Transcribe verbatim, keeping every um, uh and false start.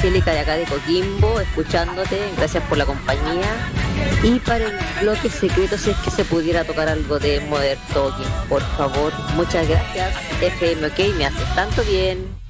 Angélica de acá de Coquimbo, escuchándote, gracias por la compañía. Y para el bloque secreto, si es que se pudiera tocar algo de Modern Talking, por favor, muchas gracias. F M OK, me haces tanto bien.